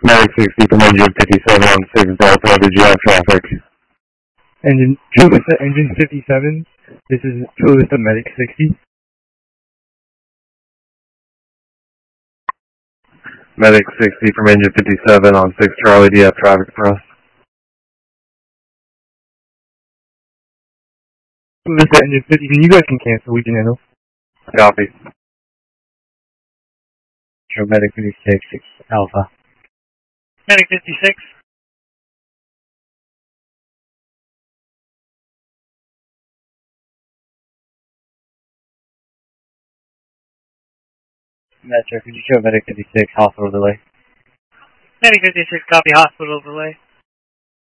Medic 60 from engine 57 on 6 Delta, did you have traffic? Engine 57, this is True Vista Medic 60. Medic 60 from engine 57 on 6 Charlie, do you have traffic for us? True Vista Engine 50, you guys can cancel, we can handle. Copy. Sure, Medic 56, 6 Alpha. Medic 56. Metro, could you show Medic 56, hospital delay? Medic 56, copy, hospital delay.